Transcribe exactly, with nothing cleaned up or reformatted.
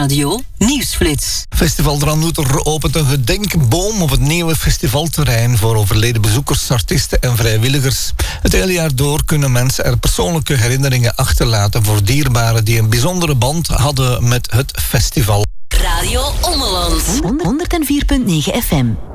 Radio Nieuwsflits. Festival Dranouter opent een gedenkboom op het nieuwe festivalterrein voor overleden bezoekers, artiesten en vrijwilligers. Het hele jaar door kunnen mensen er persoonlijke herinneringen achterlaten voor dierbaren die een bijzondere band hadden met het festival. Radio Ommeland. honderd vier komma negen F M.